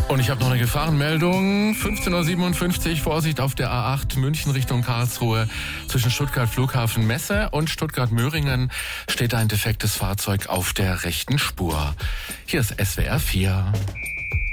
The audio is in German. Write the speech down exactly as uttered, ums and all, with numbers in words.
Und ich habe noch eine Gefahrenmeldung. fünfzehn Uhr siebenundfünfzig, Vorsicht auf der A acht München Richtung Karlsruhe. Zwischen Stuttgart Flughafen Messe und Stuttgart Möhringen steht ein defektes Fahrzeug auf der rechten Spur. Hier ist S W R vier.